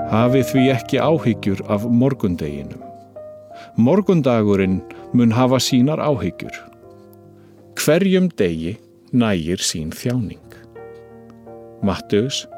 Hafið því ekki áhyggjur af morgundeginum. Morgundagurinn mun hafa sínar áhyggjur. Hverjum degi nægir sín þjáning. Matteus